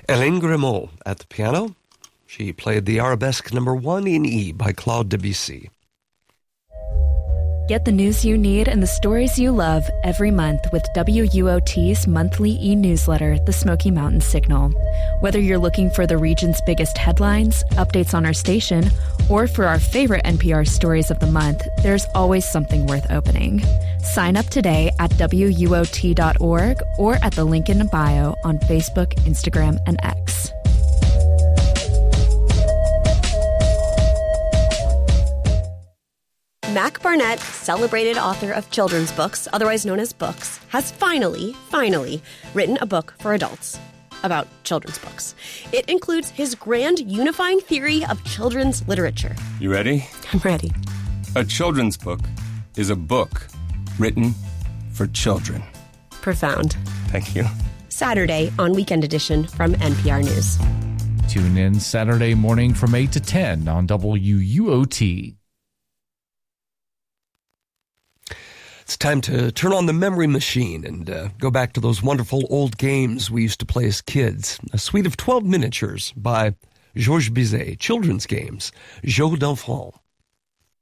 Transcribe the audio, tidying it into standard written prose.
Hélène Grimaud at the piano. She played the arabesque number 1 in E by Claude Debussy. Get the news you need and the stories you love every month with WUOT's monthly e-newsletter, The Smoky Mountain Signal. Whether you're looking for the region's biggest headlines, updates on our station, or for our favorite NPR stories of the month, there's always something worth opening. Sign up today at WUOT.org or at the link in the bio on Facebook, Instagram, and X. Mac Barnett, celebrated author of children's books, otherwise known as books, has finally written a book for adults about children's books. It includes his grand unifying theory of children's literature. You ready? I'm ready. A children's book is a book written for children. Profound. Thank you. Saturday on Weekend Edition from NPR News. Tune in Saturday morning from 8 to 10 on WUOT. It's time to turn on the memory machine and go back to those wonderful old games we used to play as kids. A suite of 12 miniatures by Georges Bizet, children's games, Jeux d'enfants.